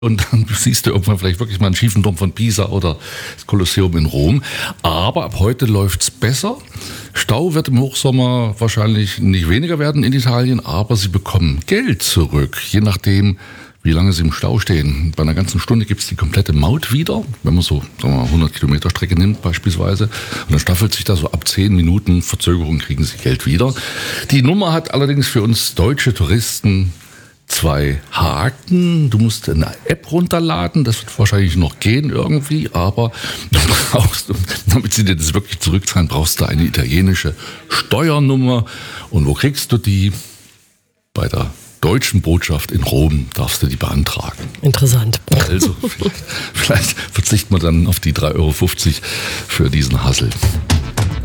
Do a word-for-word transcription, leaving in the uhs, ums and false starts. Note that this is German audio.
Und dann siehst du irgendwann vielleicht wirklich mal einen schiefen Turm von Pisa oder das Kolosseum in Rom. Aber ab heute läuft's besser. Stau wird im Hochsommer wahrscheinlich nicht weniger werden in Italien, aber sie bekommen Geld zurück, je nachdem, wie lange sie im Stau stehen. Bei einer ganzen Stunde gibt's die komplette Maut wieder, wenn man so sagen wir mal, hundert Kilometer Strecke nimmt beispielsweise. Und dann staffelt sich da so ab zehn Minuten Verzögerung kriegen sie Geld wieder. Die Nummer hat allerdings für uns deutsche Touristen zwei Haken. Du musst eine App runterladen, das wird wahrscheinlich noch gehen irgendwie, aber du brauchst, damit sie dir das wirklich zurückzahlen, brauchst du eine italienische Steuernummer. Und wo kriegst du die? Bei der deutschen Botschaft in Rom darfst du die beantragen. Interessant. Also vielleicht, vielleicht verzichtet man dann auf die drei Euro fünfzig für diesen Hassel.